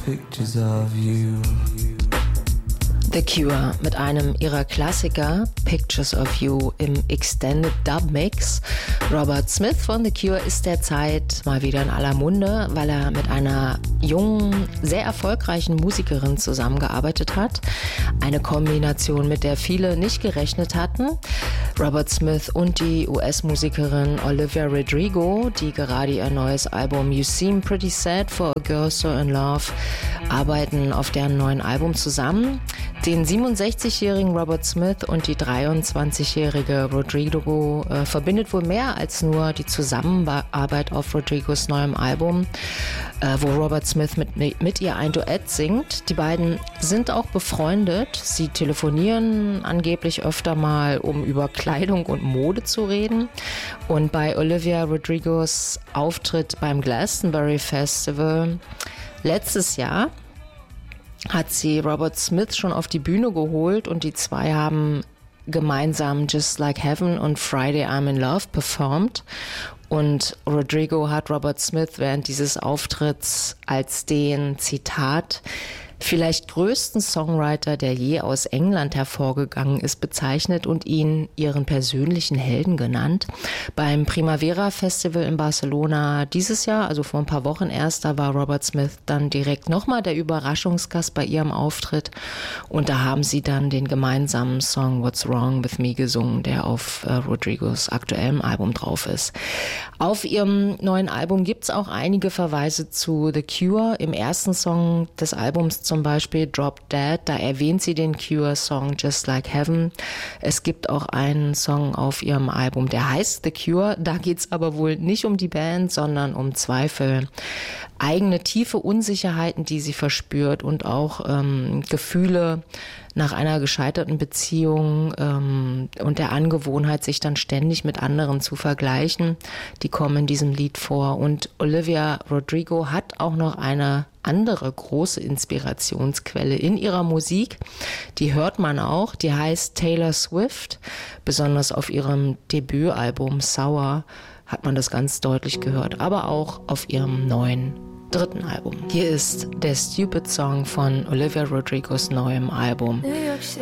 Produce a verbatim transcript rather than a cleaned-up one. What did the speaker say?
pictures of you. The Cure mit einem ihrer Klassiker Pictures of You im Extended Dub Mix. Robert Smith von The Cure ist derzeit mal wieder in aller Munde, weil er mit einer jungen, sehr erfolgreichen Musikerin zusammengearbeitet hat. Eine Kombination, mit der viele nicht gerechnet hatten. Robert Smith und die U S-Musikerin Olivia Rodrigo, die gerade ihr neues Album You Seem Pretty Sad for a Girl So in Love arbeiten auf deren neuen Album zusammen. Den siebenundsechzigjährigen Robert Smith und die dreiundzwanzigjährige Rodrigo äh, verbindet wohl mehr als nur die Zusammenarbeit auf Rodrigos neuem Album, äh, wo Robert Smith mit, mit ihr ein Duett singt. Die beiden sind auch befreundet. Sie telefonieren angeblich öfter mal, um über Kleidung und Mode zu reden. Und bei Olivia Rodrigos Auftritt beim Glastonbury Festival letztes Jahr hat sie Robert Smith schon auf die Bühne geholt und die zwei haben gemeinsam Just Like Heaven und Friday I'm in Love performt. Und Rodrigo hat Robert Smith während dieses Auftritts als den, Zitat, vielleicht größten Songwriter, der je aus England hervorgegangen ist, bezeichnet und ihn ihren persönlichen Helden genannt. Beim Primavera Festival in Barcelona dieses Jahr, also vor ein paar Wochen erst, da war Robert Smith dann direkt nochmal der Überraschungsgast bei ihrem Auftritt und da haben sie dann den gemeinsamen Song What's Wrong With Me gesungen, der auf äh, Rodrigos aktuellem Album drauf ist. Auf ihrem neuen Album gibt's auch einige Verweise zu The Cure. Im ersten Song des Albums zum Beispiel Drop Dead, da erwähnt sie den Cure-Song Just Like Heaven. Es gibt auch einen Song auf ihrem Album, der heißt The Cure. Da geht's aber wohl nicht um die Band, sondern um Zweifel, eigene tiefe Unsicherheiten, die sie verspürt und auch ähm, Gefühle nach einer gescheiterten Beziehung ähm, und der Angewohnheit, sich dann ständig mit anderen zu vergleichen. Die kommen in diesem Lied vor. Und Olivia Rodrigo hat auch noch eine andere große Inspirationsquelle in ihrer Musik. Die hört man auch. Die heißt Taylor Swift. Besonders auf ihrem Debütalbum Sour hat man das ganz deutlich gehört. Aber auch auf ihrem neuen dritten Album. Hier ist der Stupid Song von Olivia Rodrigos neuem Album